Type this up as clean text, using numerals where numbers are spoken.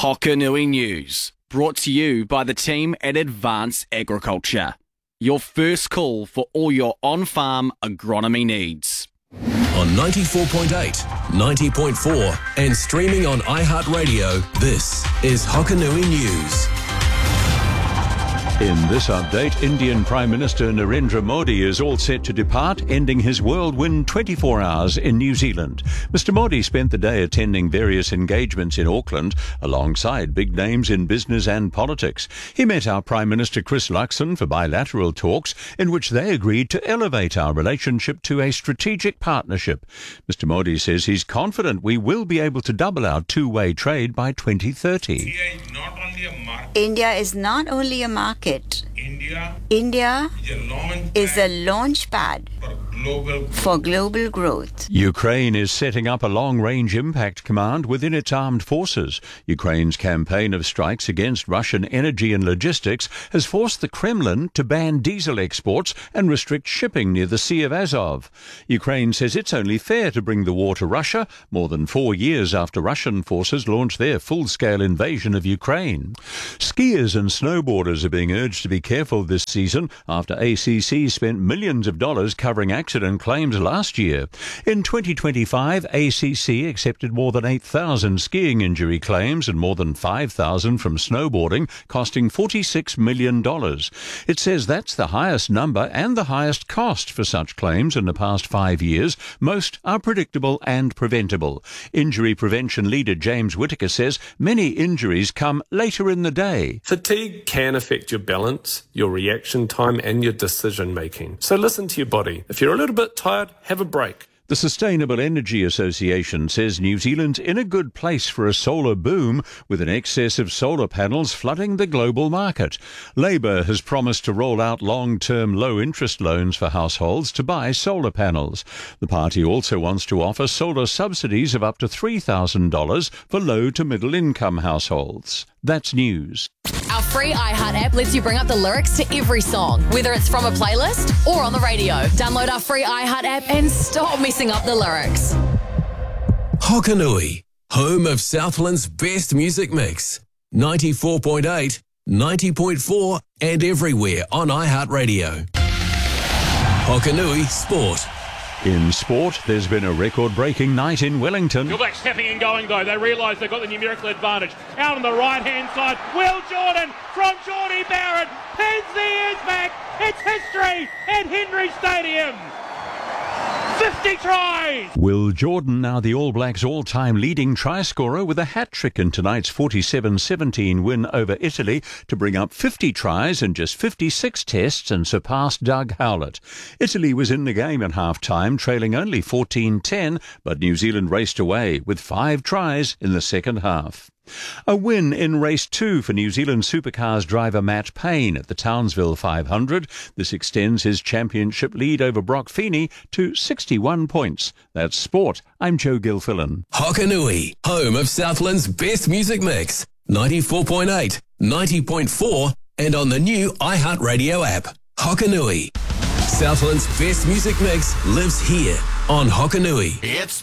Hokanui News, brought to you by the team at Advanced Agriculture. Your first call for all your on-farm agronomy needs. On 94.8, 90.4 and streaming on iHeartRadio, this is Hokanui News. In this update, Indian Prime Minister Narendra Modi is all set to depart, ending his whirlwind 24 hours in New Zealand. Mr. Modi spent the day attending various engagements in Auckland alongside big names in business and politics. He met our Prime Minister Chris Luxon for bilateral talks in which they agreed to elevate our relationship to a strategic partnership. Mr. Modi says he's confident we will be able to double our two-way trade by 2030. India is not only a market. India is a launch pad for global growth. Ukraine is setting up a long-range impact command within its armed forces. Ukraine's campaign of strikes against Russian energy and logistics has forced the Kremlin to ban diesel exports and restrict shipping near the Sea of Azov. Ukraine says it's only fair to bring the war to Russia more than 4 years after Russian forces launched their full-scale invasion of Ukraine. Skiers and snowboarders are being urged to be careful this season after ACC spent millions of dollars covering accident claims last year. In 2025, ACC accepted more than 8,000 skiing injury claims and more than 5,000 from snowboarding, costing $46 million. It says that's the highest number and the highest cost for such claims in the past 5 years. Most are predictable and preventable. Injury prevention leader James Whitaker says many injuries come later in the day. Fatigue can affect your balance, your reaction time and your decision making. So listen to your body. If you're a little bit tired, have a break. The Sustainable Energy Association says New Zealand's in a good place for a solar boom, with an excess of solar panels flooding the global market. Labour has promised to roll out long-term low-interest loans for households to buy solar panels. The party also wants to offer solar subsidies of up to $3,000 for low to middle-income households. That's news. Our free iHeart app lets you bring up the lyrics to every song, whether it's from a playlist or on the radio. Download our free iHeart app and stop messing up the lyrics. Hokanui, home of Southland's best music mix. 94.8, 90.4 and everywhere on iHeartRadio. Hokanui Sport. In sport, there's been a record-breaking night in Wellington. All Blacks tapping and going, though. They realise they've got the numerical advantage. Out on the right-hand side, Will Jordan from Geordie Barrett pins the ears back. It's history at Henry Stadium. 50 tries! Will Jordan, now the All Blacks' all-time leading try scorer, with a hat-trick in tonight's 47-17 win over Italy to bring up 50 tries in just 56 tests and surpass Doug Howlett. Italy was in the game at half-time, trailing only 14-10, but New Zealand raced away with 5 tries in the second half. A win in Race 2 for New Zealand Supercars driver Matt Payne at the Townsville 500. This extends his championship lead over Brock Feeney to 61 points. That's sport. I'm Joe Gilfillan. Hokanui, home of Southland's best music mix. 94.8, 90.4 and on the new iHeartRadio app. Hokanui. Southland's best music mix lives here on Hokanui. It's